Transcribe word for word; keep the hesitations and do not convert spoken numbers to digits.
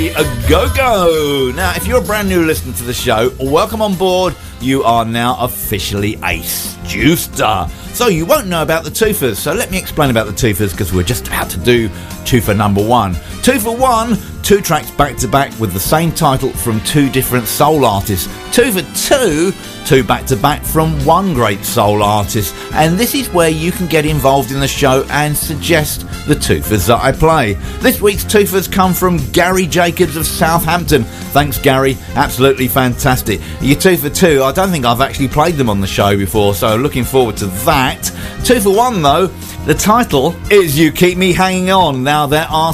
A go-go! Now, if you're a brand new listener to the show, welcome on board. You are now officially a Stewster. So you won't know about the Twofers, so let me explain about the Twofers, because we're just about to do Twofer number one. Two for one, two tracks back-to-back with the same title from two different soul artists. Two for two, two back-to-back from one great soul artist. And this is where you can get involved in the show and suggest the Twofers that I play. This week's Twofers come from Gary Jacobs of Southampton. Thanks, Gary. Absolutely fantastic. Your two for two, I don't think I've actually played them on the show before, so looking forward to that. Two for one, though, the title is You Keep Me Hanging On. Now, there are